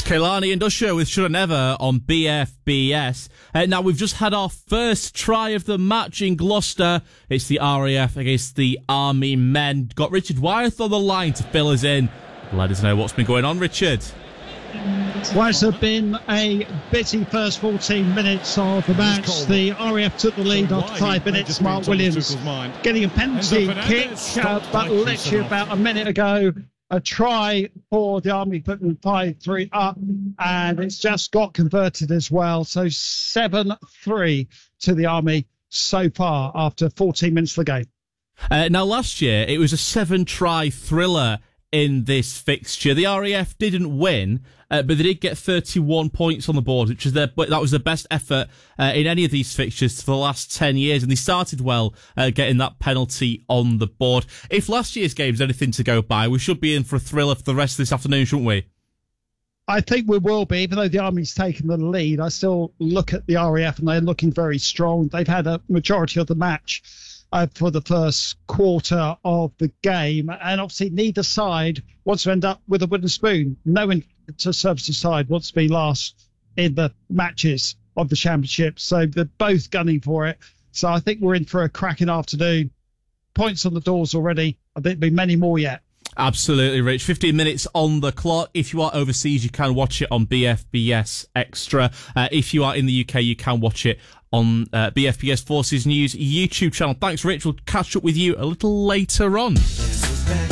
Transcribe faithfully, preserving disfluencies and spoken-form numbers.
Kaylani and Usher with Shoulda Never on B F B S. Uh, now, we've just had our first try of the match in Gloucester. It's the R A F against the Army men. Got Richard Wyeth on the line to fill us in. Let us know what's been going on, Richard. Well, it's been a busy first fourteen minutes of the match. The R A F took the lead after five minutes. Mark Williams getting a penalty kick, uh, but literally about a minute ago, a try for the Army putting five three up, and it's just got converted as well. So seven three to the Army so far after fourteen minutes of the game. Uh, now, last year, it was a seven-try thriller in this fixture. The R A F didn't win, uh, but they did get thirty-one points on the board, which is their, that was the best effort uh, in any of these fixtures for the last ten years, and they started well uh, getting that penalty on the board. If last year's game's anything to go by, we should be in for a thriller for the rest of this afternoon, shouldn't we? I think we will be, even though the Army's taken the lead. I still look at the R A F and they're looking very strong. They've had a majority of the match Uh, for the first quarter of the game, and obviously neither side wants to end up with a wooden spoon. No inter-services side wants to be last in the matches of the championship, so they're both gunning for it. So I think we're in for a cracking afternoon. Points on the doors already. I think there'll be many more yet. Absolutely, Rich. fifteen minutes on the clock. If you are overseas, you can watch it on B F B S Extra. Uh, if you are in the U K, you can watch it on uh, B F B S Forces News YouTube channel. Thanks, Rich. We'll catch up with you a little later on.